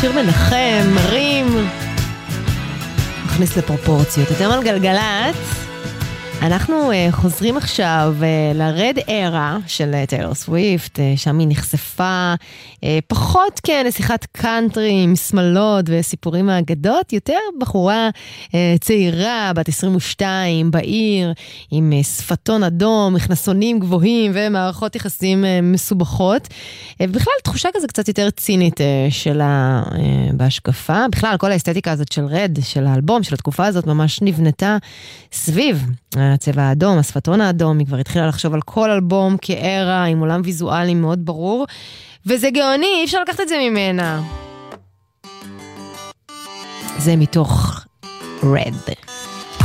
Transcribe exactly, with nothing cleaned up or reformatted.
שיר מנחם, מרים, מכניס לפרופורציות. אתם על גלגלת. אנחנו uh, חוזרים עכשיו uh, לרד ארה של uh, טיילור סוויפט, uh, שם היא נחשפה uh, פחות כן לשיחת קאנטרי עם שמלות וסיפורים מהאגדות, יותר בחורה uh, צעירה, בת עשרים ושתיים, בעיר, עם uh, שפתון אדום, מכנסונים גבוהים ומערכות יחסים uh, מסובכות, uh, ובכלל תחושה כזה קצת יותר צינית uh, שלה uh, בהשקפה. בכלל כל האסתטיקה הזאת של רד, של האלבום, של התקופה הזאת ממש נבנתה סביב הצבע האדום, השפתון האדום. היא כבר התחילה לחשוב על כל אלבום כארה, עם עולם ויזואלי מאוד ברור, וזה גאוני, אי אפשר לקחת את זה ממנה. זה מתוך רד.